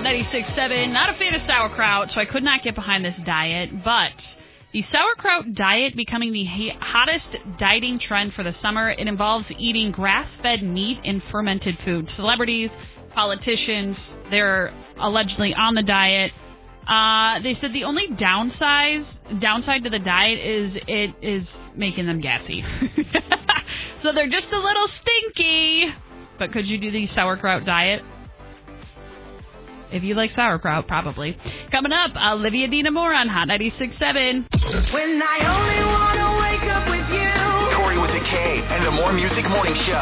Hot 96.7. Not a fan of sauerkraut, so I could not get behind this diet, but the sauerkraut diet becoming the hottest dieting trend for the summer. It involves eating grass-fed meat and fermented food. Celebrities, politicians, they're allegedly on the diet. They said the only downside to the diet is it is making them gassy. So they're just a little stinky. But could you do the sauerkraut diet? If you like sauerkraut, probably. Coming up, Olivia Dina Moore on Hot 96.7. When I only want to wake up with you. Corey with a K and the More Music Morning Show.